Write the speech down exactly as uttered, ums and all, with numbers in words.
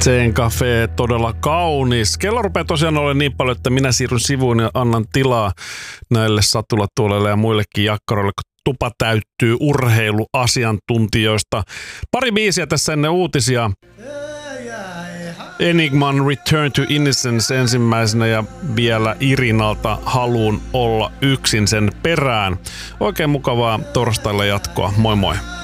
Sen Cafe todella kaunis. Kello rupeaa tosiaan olemaan niin paljon, että minä siirryn sivuun ja annan tilaa näille satulatuoleille ja muillekin jakkaroille, kun tupa täyttyy urheiluasiantuntijoista. Pari biisiä tässä ennen uutisia. Enigman Return to Innocence ensimmäisenä ja vielä Irinalta Haluun olla yksin sen perään. Oikein mukavaa torstaille jatkoa. Moi moi!